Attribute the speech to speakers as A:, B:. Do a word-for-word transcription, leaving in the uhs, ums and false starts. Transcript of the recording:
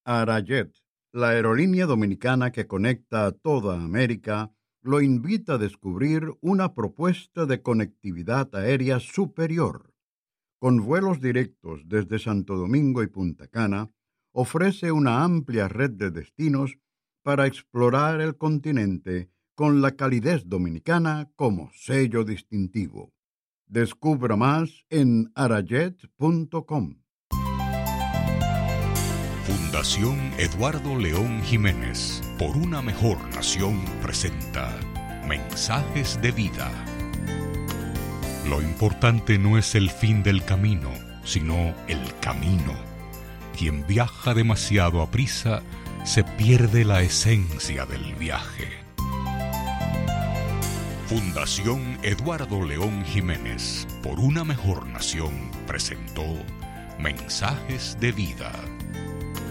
A: Arayet, la aerolínea dominicana que conecta a toda América, lo invita a descubrir una propuesta de conectividad aérea superior. Con vuelos directos desde Santo Domingo y Punta Cana, ofrece una amplia red de destinos para explorar el continente con la calidez dominicana como sello distintivo. Descubra más en arayet punto com.
B: Fundación Eduardo León Jiménez, por una mejor nación, presenta Mensajes de Vida. Lo importante no es el fin del camino, sino el camino. Quien viaja demasiado a prisa, se pierde la esencia del viaje. Fundación Eduardo León Jiménez, por una mejor nación, presentó Mensajes de Vida.